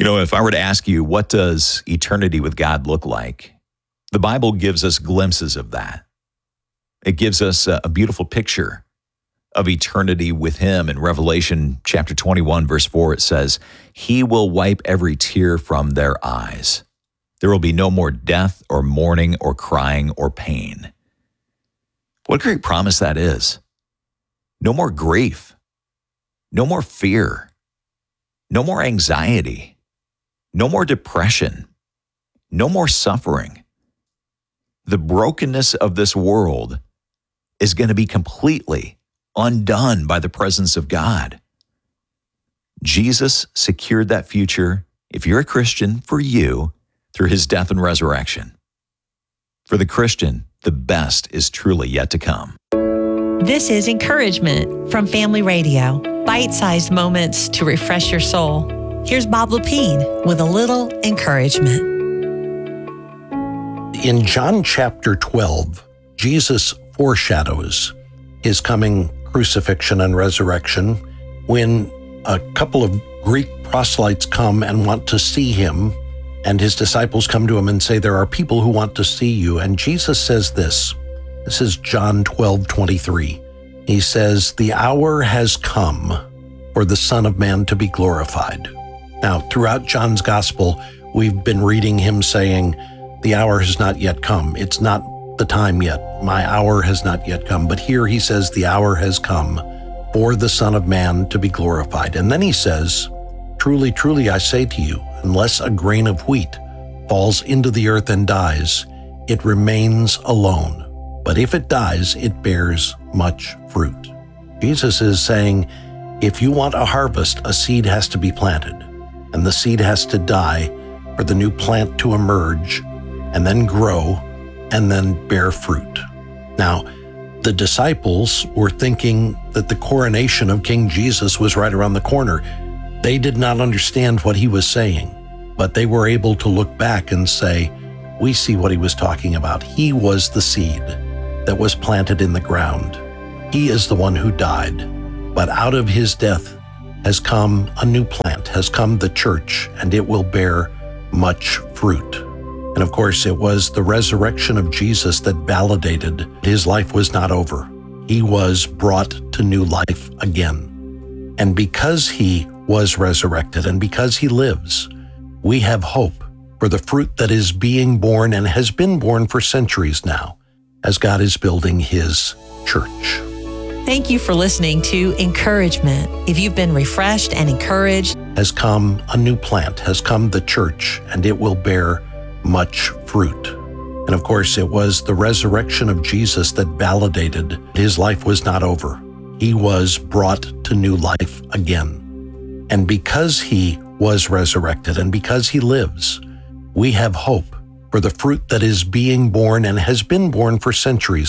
If I were to ask you, what does eternity with God look like? The Bible gives us glimpses of that. It gives us a beautiful picture of eternity with Him. In Revelation chapter 21, verse 4, it says, He will wipe every tear from their eyes. There will be no more death or mourning or crying or pain. What a great promise that is. No more grief. No more fear. No more anxiety. No more depression. No more suffering. The brokenness of this world is going to be completely undone by the presence of God. Jesus secured that future, if you're a Christian, for you through His death and resurrection. For the Christian, the best is truly yet to come. This is Encouragement from Family Radio. Bite-sized moments to refresh your soul. Here's Bob Lepine with a little encouragement. In John chapter 12, Jesus foreshadows His coming crucifixion and resurrection when a couple of Greek proselytes come and want to see Him, and His disciples come to Him and say, there are people who want to see you. And Jesus says this. This is John 12:23. He says, the hour has come for the Son of Man to be glorified. Now, throughout John's gospel, we've been reading Him saying, the hour has not yet come. It's not the time yet. My hour has not yet come. But here He says, the hour has come for the Son of Man to be glorified. And then He says, truly, truly, I say to you, unless a grain of wheat falls into the earth and dies, it remains alone. But if it dies, it bears much fruit. Jesus is saying, if you want a harvest, a seed has to be planted, and the seed has to die for the new plant to emerge and then grow and then bear fruit. Now, the disciples were thinking that the coronation of King Jesus was right around the corner. They did not understand what He was saying, but they were able to look back and say, we see what He was talking about. He was the seed that was planted in the ground. He is the one who died, but out of His death has come a new plant, has come the church, and it will bear much fruit. And of course, it was the resurrection of Jesus that validated His life was not over. He was brought to new life again. And because He was resurrected and because He lives, we have hope for the fruit that is being born and has been born for centuries now, as God is building His church. Thank you for listening to Encouragement. If you've been refreshed and encouraged, has come a new plant, has come the church, and it will bear much fruit. And of course, it was the resurrection of Jesus that validated His life was not over. He was brought to new life again. And because He was resurrected and because He lives, we have hope for the fruit that is being born and has been born for centuries